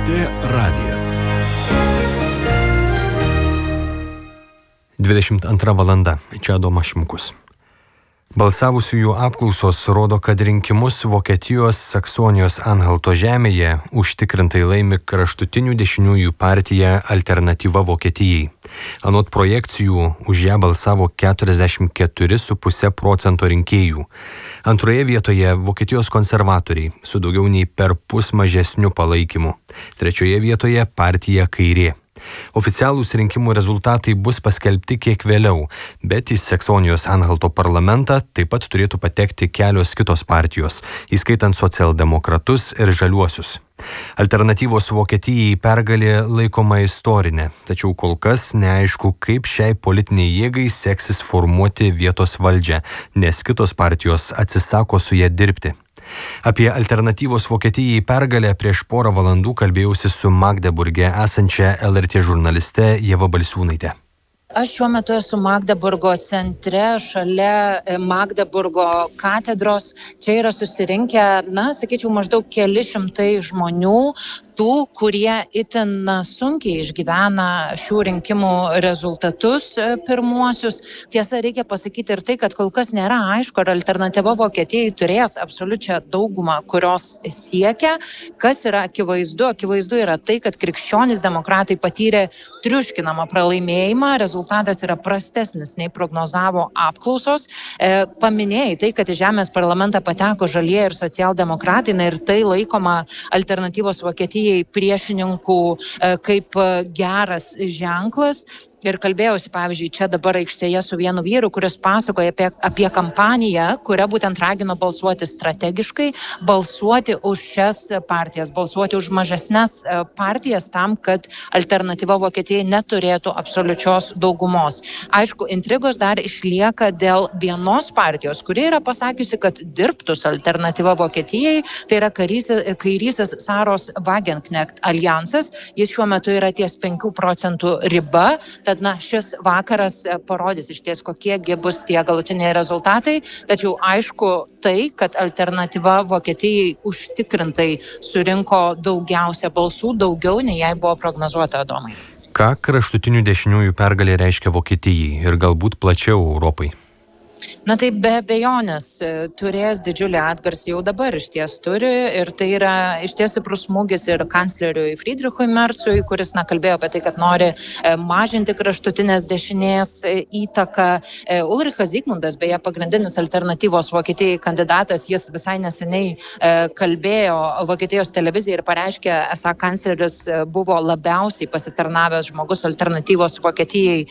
LRT radijas. 22 valanda. Čia Adomas Šimkus. Balsavusiųjų apklausos rodo, kad rinkimus Vokietijos Saksonijos-Anhalto žemėje užtikrintai laimi kraštutinių dešiniųjų partija Alternatyva Vokietijai. Anot projekcijų už ją balsavo 44,5% rinkėjų. Antroje vietoje Vokietijos konservatoriai su daugiau nei perpus mažesniu palaikymu. Trečioje vietoje partija Kairė. Oficialūs rinkimų rezultatai bus paskelbti kiek vėliau, bet į Saksonijos-Anhalto parlamentą taip pat turėtų patekti kelios kitos partijos, įskaitant socialdemokratus ir žaliuosius. Alternatyvos Vokietijai pergalė laikoma istorinė, tačiau kol kas neaišku, kaip šiai politiniai jėgai seksis formuoti vietos valdžią, nes kitos partijos atsisako su ja dirbti. Apie Alternatyvos Vokietijai pergalę prieš porą valandų kalbėjausi su Magdeburge esančia LRT žurnaliste Ieva Balsiūnaite. Aš šiuo metu esu Magdeburgo centre, šalia Magdeburgo katedros. Čia yra susirinkę, sakyčiau, maždaug keli šimtai žmonių, tų, kurie itin sunkiai išgyvena šių rinkimų rezultatus pirmuosius. Tiesa, reikia pasakyti ir tai, kad kol kas nėra aišku, ar Alternatyva Vokietijai turės absoliučią daugumą, kurios siekia. Kas yra akivaizdu? Akivaizdu yra tai, kad krikščionys demokratai patyrė triuškinamą pralaimėjimą. Rezultatas yra prastesnis nei prognozavo apklausos. Paminėjai tai, kad į Žemės parlamentą pateko žalieji ir socialdemokratai, ir tai laikoma Alternatyvos Vokietijai priešininkų kaip geras ženklas. Ir kalbėjausi, pavyzdžiui, čia dabar aikštėje su vienu vyru, kuris pasakoja apie kampaniją, kurią būtent ragino balsuoti strategiškai, balsuoti už šias partijas, balsuoti už mažesnes partijas tam, kad Alternatyva Vokietijai neturėtų absoliučios daugumos. Aišku, intrigos dar išlieka dėl vienos partijos, kuri yra pasakiusi, kad dirbtų su Alternatyva Vokietijai, tai yra kairysis Saros Wagenknecht alijansas. Jis šiuo metu yra ties 5% riba. Tad šis vakaras parodys iš ties, kokiegi bus tie galutiniai rezultatai. Tačiau aišku tai, kad Alternatyva Vokietijai užtikrintai surinko daugiausia balsų, daugiau nei jai buvo prognozuota, Adomai. Ką kraštutinių dešiniųjų pergalė reiškia Vokietijai ir galbūt plačiau Europai? Tai be abejonės turės didžiulį atgarsį, jau dabar iš ties turi, ir tai yra iš ties stiprus smūgis ir kancleriui Friedrichui Merzui, kuris kalbėjo apie tai, kad nori mažinti kraštutinės dešinės įtaką. Ulrichas Zygmundas, beje, pagrindinis Alternatyvos Vokietijai kandidatas, jis visai neseniai kalbėjo Vokietijos televizijai ir pareiškė, esą kancleris buvo labiausiai pasitarnavęs žmogus Alternatyvos Vokietijai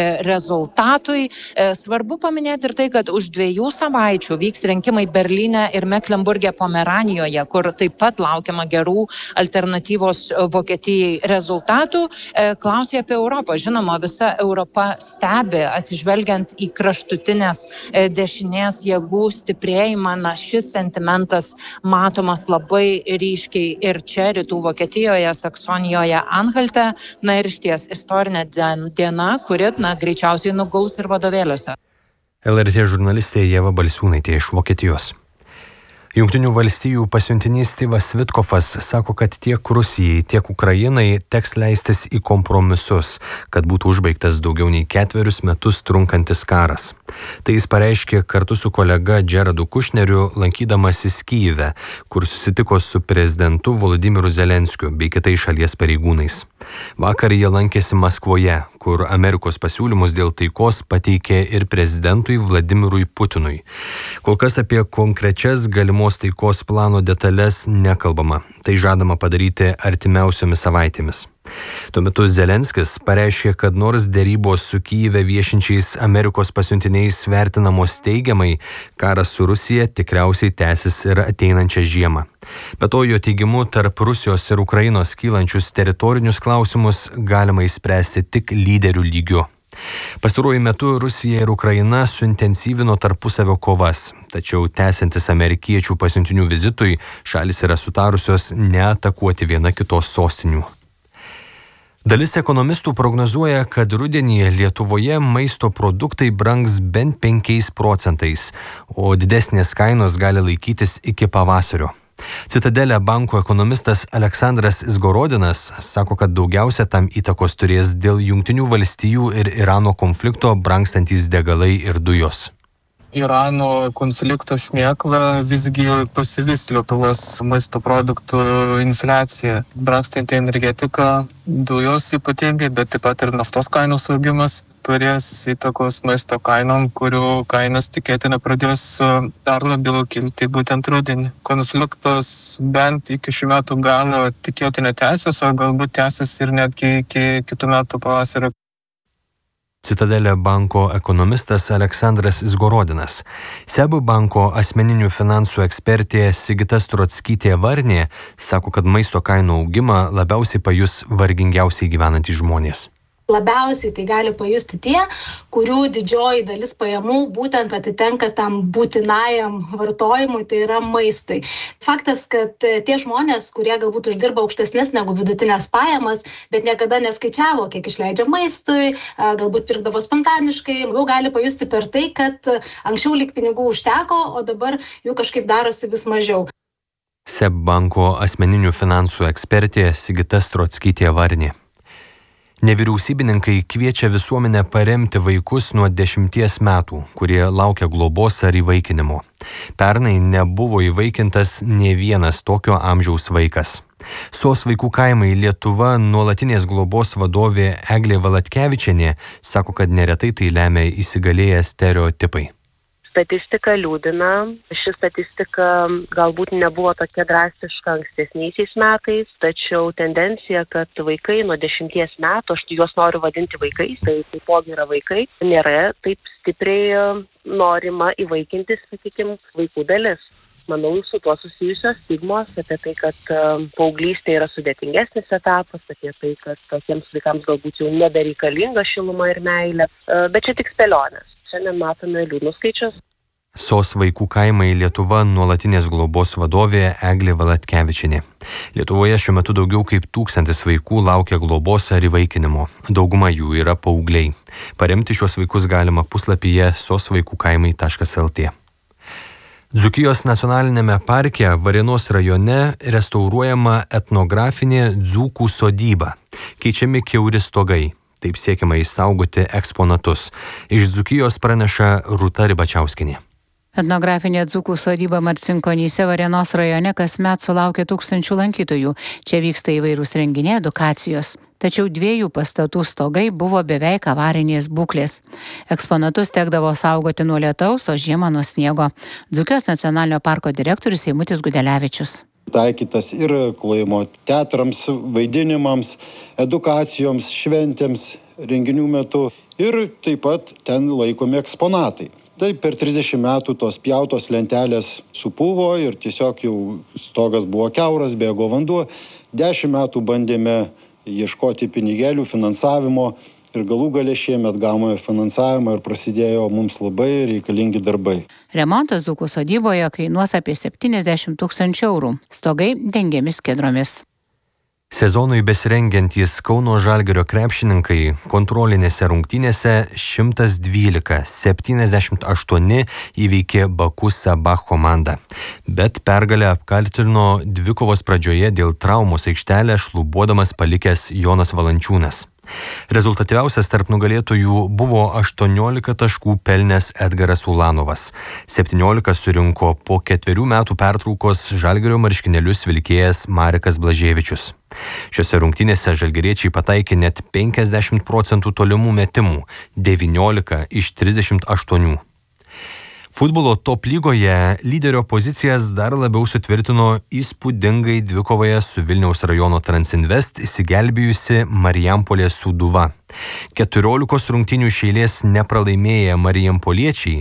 rezultatui. Svarbu paminėti ir tai, kad už 2 savaičių vyks rinkimai Berlyne ir Meklenburge Pomeranijoje, kur taip pat laukiama gerų Alternatyvos Vokietijai rezultatų. Klausė apie Europą. Žinoma, visa Europa stebi, atsižvelgiant į kraštutinės dešinės jėgų stiprėjimą. Šis sentimentas matomas labai ryškiai ir čia, rytų Vokietijoje, Saksonijoje, Anhalte. Ir išties istorinė diena, kuri greičiausiai nuguls ir vadovėliuose. LRT žurnalistė Ieva Balsiūnaitė iš Vokietijos. Jungtinių valstijų pasiuntinys Styvas Vitkofas sako, kad tiek Rusijai, tiek Ukrainai teks leistis į kompromisus, kad būtų užbaigtas daugiau nei 4 metus trunkantis karas. Tai jis pareiškė kartu su kolega Džeradu Kušneriu, lankydamasis Kyjive, kur susitiko su prezidentu Volodymyru Zelenskiu bei kitais šalies pareigūnais. Vakar jie lankėsi Maskvoje, kur Amerikos pasiūlymus dėl taikos pateikė ir prezidentui Vladimirui Putinui. Kol kas apie konkrečias galimos taikos plano detalės nekalbama. Tai žadama padaryti artimiausiomis savaitėmis. Tuo metu Zelenskis pareiškė, kad nors derybos su Kyjive viešinčiais Amerikos pasiuntiniais vertinamos teigiamai, karas su Rusija tikriausiai tęsis ir ateinančią žiemą. Be to, jo teigimu, tarp Rusijos ir Ukrainos kylančius teritorinius klausimus galima išspręsti tik lyderių lygiu. Pastaruoju metu Rusija ir Ukraina suintensyvino tarpusavio kovas, tačiau tęsiantis amerikiečių pasiuntinių vizitui, šalis yra sutarusios neatakuoti viena kitos sostinių. Dalis ekonomistų prognozuoja, kad rudenį Lietuvoje maisto produktai brangs bent 5%, o didesnės kainos gali laikytis iki pavasario. Citadele banko ekonomistas Aleksandras Izgorodinas sako, kad daugiausia tam įtakos turės dėl Jungtinių valstijų ir Irano konflikto brangstantys degalai ir dujos. Irano konflikto šmėkla visgi pasivys Lietuvos maisto produktų infliacija. Brangstanti energetika, dujos ypatingai, bet taip pat ir naftos kainos augimas turės įtakos maisto kainom, kurių kainos tikėtina pradės dar labiau kilti būtent rudenį. Konfliktas bent iki šių metų galo tikėtina tęsis, o galbūt tęsis ir netgi iki kitų metų pavasario. Citadele banko ekonomistas Aleksandras Izgorodinas. SEB banko asmeninių finansų ekspertė Sigita Strockytė-Varnė sako, kad maisto kainų augimą labiausiai pajus vargingiausiai gyvenantys žmonės. Labiausiai tai gali pajusti tie, kurių didžioji dalis pajamų būtent atitenka tam būtinajam vartojimui, tai yra maistui. Faktas, kad tie žmonės, kurie galbūt uždirba aukštesnės negu vidutinės pajamas, bet niekada neskaičiavo, kiek išleidžia maistui, galbūt pirkdavo spontaniškai, jau gali pajusti per tai, kad anksčiau lyg pinigų užteko, o dabar jų kažkaip darosi vis mažiau. SEB banko asmeninių finansų ekspertė Sigita Strockytė-Varnė. Nevyriausybininkai kviečia visuomenę paremti vaikus nuo 10 metų, kurie laukia globos ar įvaikinimo. Pernai nebuvo įvaikintas nė vienas tokio amžiaus vaikas. SOS vaikų kaimai Lietuva nuolatinės globos vadovė Eglė Valatkevičienė sako, kad neretai tai lemia įsigalėję stereotipai. Statistika liūdina. Ši statistika galbūt nebuvo tokia drastiška ankstesniaisiais metais, tačiau tendencija, kad vaikai nuo 10 metų, aš juos noriu vadinti vaikais, tai taipogi yra vaikai, nėra taip stipriai norima įvaikinti, sakykime, vaikų dalis. Manau, su tuo susijusios stigmos apie tai, kad paauglystė yra sudėtingesnis etapas, apie tai, kad tokiems vaikams galbūt jau nebereikalinga šiluma ir meilė, bet čia tik spėlionės. Šiandien matome liūdnus skaičius. SOS vaikų kaimai Lietuva nuolatinės globos vadovė Eglė Valatkevičienė. Lietuvoje šiuo metu daugiau kaip 1000 vaikų laukia globos ar įvaikinimo. Dauguma jų yra paaugliai. Paremti šios vaikus galima puslapyje sosvaikukaimai.lt. Dzūkijos nacionalinėme parke Varėnos rajone restauruojama etnografinė dzūkų sodyba. Keičiami kiauri stogai. Taip siekiama išsaugoti eksponatus. Iš Dzūkijos praneša Rūta Ribačiauskienė. Etnografinė dzūkų sodyba Marcinkonyse Varėnos rajone kasmet sulaukia 1000 lankytojų. Čia vyksta įvairūs renginiai, edukacijos. Tačiau 2 pastatų stogai buvo beveik avarinės būklės. Eksponatus tekdavo saugoti nuo lietaus, o žiemą nuo sniego. Dzūkijos nacionalinio parko direktorius Eimutis Gudelevičius. Taikytas ir klojimo teatrams, vaidinimams, edukacijoms, šventėms, renginių metu ir taip pat ten laikomi eksponatai. Tai per 30 metų tos pjautos lentelės supuvo ir tiesiog jau stogas buvo kiauras, bėgo vanduo. 10 metų bandėme ieškoti pinigėlių, finansavimo ir galų gale šiemet gavome finansavimą ir prasidėjo mums labai reikalingi darbai. Remontas dzūkų sodyboje kainuos apie 70 000 eurų. Stogai dengiami skiedromis. Sezonui besirengiantys Kauno Žalgirio krepšininkai kontrolinėse rungtynėse 112-78 įveikė Baku Sabah komandą. Bet pergalę apkaltino dvikovos pradžioje dėl traumos aikštelę šlubuodamas palikęs Jonas Valančiūnas. Rezultatyviausias tarp nugalėtojų buvo 18 taškų pelnęs Edgaras Ulanovas. 17 surinko po 4 metų pertraukos Žalgirio marškinėlius vilkėjęs Marekas Blaževičius. Šiose rungtynėse žalgiriečiai pataikė net 50% tolimų metimų, 19 iš 38. Futbolo top lygoje lyderio pozicijas dar labiau sutvirtino įspūdingai dvikovoje su Vilniaus rajono Transinvest įsigelbėjusi Marijampolės Sūduva. 14 rungtynių iš eilės nepralaimėję marijampoliečiai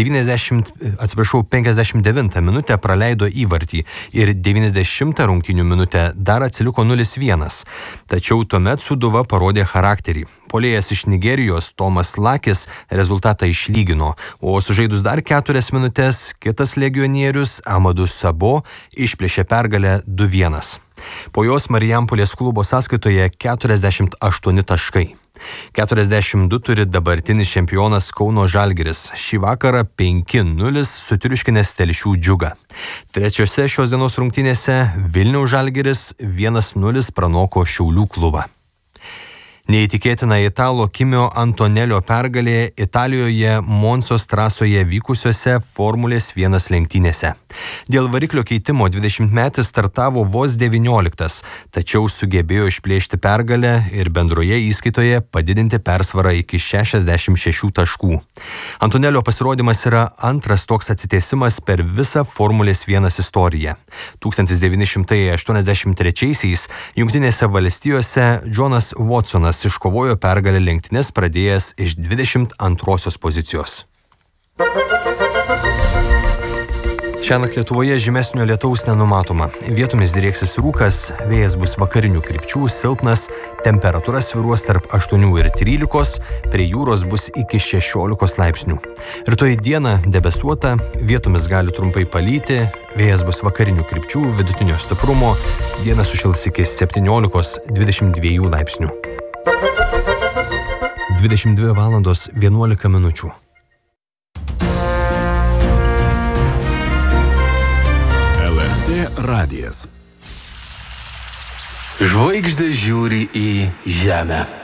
59 minutę praleido įvartį ir 90 rungtynių minutę dar atsiliko 0-1. Tačiau tuomet Sūduva parodė charakterį. Puolėjas iš Nigerijos Tomas Lakis rezultatą išlygino, o sužaidus dar 4 minutės kitas legionierius Amadou Sabo išplėšė pergalę 2-1. Po jos Marijampolės klubo sąskaitoje 48 taškai. 42 turi dabartinis čempionas Kauno Žalgiris. Šį vakarą 5-0 sutriuškinęs Telšių Džiugą. Trečiose šios dienos rungtynėse Vilniaus Žalgiris 1-0 pranoko Šiaulių klubą. Neįtikėtina Italo Kimio Antonelio pergalė Italijoje Monsos trasoje vykusiose Formulės 1 lenktynėse. Dėl variklio keitimo 20-metis startavo vos 19, tačiau sugebėjo išplėšti pergalę ir bendroje įskaitoje padidinti persvarą iki 66 taškų. Antonelio pasirodymas yra antras toks atsitiesimas per visą Formulės 1 istoriją. 1983-aisiais Jungtinėse valstijose Jonas Watsonas iškovojo pergalę lenktynes pradėjęs iš 22 pozicijos. Šiąnakt Lietuvoje žymesnio lietaus nenumatoma. Vietomis drieksis rūkas, vėjas bus vakarinių krypčių, silpnas, temperatūra svyruos tarp 8 ir 13, prie jūros bus iki 16 laipsnių. Rytoj dieną debesuota, vietomis gali trumpai palyti, vėjas bus vakarinių krypčių, vidutinio stiprumo, dieną sušils iki 17-22 laipsnių. 22 valandos 11 minučių. LRT radijas. Žvaigždės žiūri į žemę.